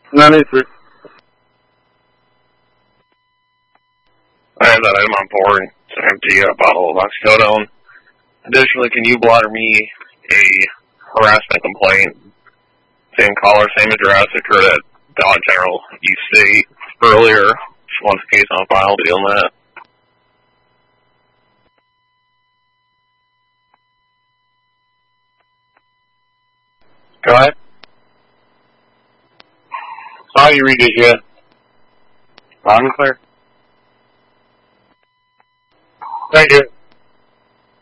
None is it. I have that item on board. It's an empty bottle of oxycodone. Additionally, can you blotter me a harassment complaint? Same caller, same address, occurred at Dollar General East State earlier. Just wants a case on file to deal on that. Go ahead. Saw you read it yet. Loud and clear. Thank you.